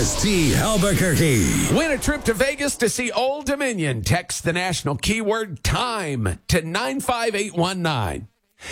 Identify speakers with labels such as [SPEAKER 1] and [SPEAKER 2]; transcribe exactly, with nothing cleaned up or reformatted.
[SPEAKER 1] S T Albuquerque.
[SPEAKER 2] Win a trip to Vegas to see Old Dominion. Text the national keyword time to nine five eight one nine.